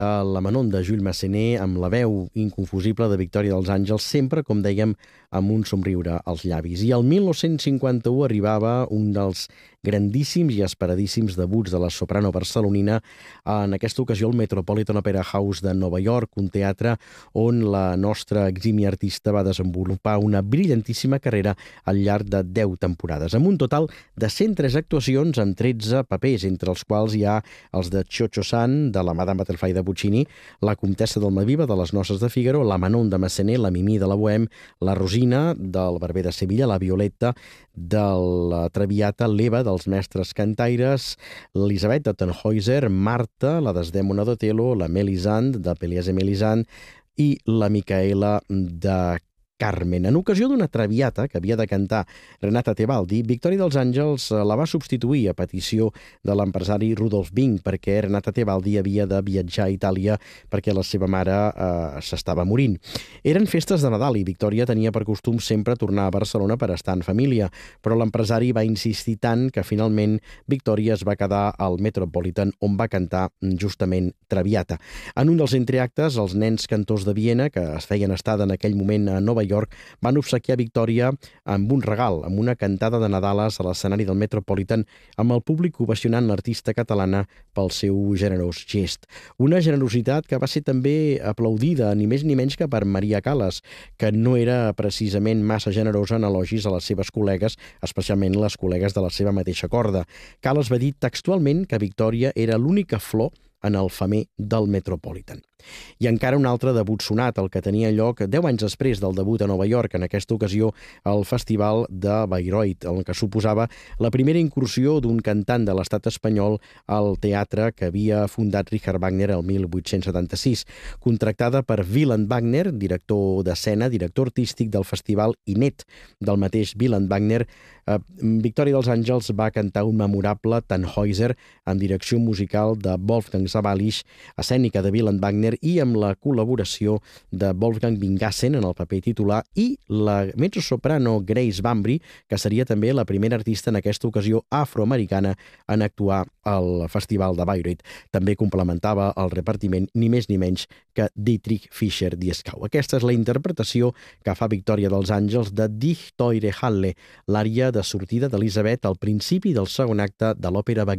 La Manon de Jules Massenet amb la veu inconfusible de Victòria dels Àngels, sempre, com dèiem, amb un somriure als llavis. I el 1951 arribava un dels grandíssims i esperadíssims debuts de la soprano barcelonina, en aquesta ocasió el Metropolitan Opera House de Nova York, un teatre on la nostra exímia artista va desenvolupar una brillantíssima carrera al llarg de 10 temporades, amb un total de 103 actuacions en 13 papers, entre els quals hi ha els de Cho-Cho-San, de la Madame Butterfly de Puccini, la Comtessa d'Almaviva, de les Noces de Figaro, la Manon de Massenet, la Mimí de la Bohème, la Rosina, del Barber de Sevilla, la Violetta, de la Traviata, l'Eva, dels Mestres Cantaires, l'Elisabet de Tannhäuser, Marta, la Desdèmona d'Otello, la Mélisande, de Pelléas et Mélisande, i la Micaela de Carmen. En ocasió d'una Traviata que havia de cantar Renata Tebaldi, Victòria dels Àngels la va substituir a petició de l'empresari Rudolf Bing, perquè Renata Tebaldi havia de viatjar a Itàlia perquè la seva mare s'estava morint. Eren festes de Nadal i Victòria tenia per costum sempre tornar a Barcelona per estar en família, però l'empresari va insistir tant que finalment Victòria es va quedar al Metropolitan, on va cantar justament Traviata. En un dels entreactes, els nens cantors de Viena, que es feien estada en aquell moment a Nova York, van obsequiar Victòria amb un regal, amb una cantada de Nadales a l'escenari del Metropolitan, amb el públic ovacionant l'artista catalana pel seu generós gest. Una generositat que va ser també aplaudida, ni més ni menys que per Maria Callas, que no era precisament massa generosa en elogis a les seves col·legues, especialment les col·legues de la seva mateixa corda. Callas va dir textualment que Victòria era l'única flor en el femer del Metropolitan. I encara un altre debut sonat, el que tenia lloc 10 anys després del debut a Nova York, en aquesta ocasió al Festival de Bayreuth, el que suposava la primera incursió d'un cantant de l'estat espanyol al teatre que havia fundat Richard Wagner el 1876. Contractada per Wieland Wagner, director d'escena, director artístic del festival i net del mateix Wieland Wagner, Victòria dels Àngels va cantar un memorable Tannhäuser amb direcció musical de Wolfgang Sawallisch, escènica de Wieland Wagner i amb la col·laboració de Wolfgang Bingassen en el paper titular i la mezzosoprano Grace Bambry, que seria també la primera artista en aquesta ocasió afroamericana en actuar al Festival de Bayreuth. També complementava el repartiment ni més ni menys que Dietrich Fischer-Dieskau. Aquesta és la interpretació que fa Victòria dels Àngels de Die teure Halle, l'ària de sortida d'Elisabet al principi del segon acte de l'òpera Wagner.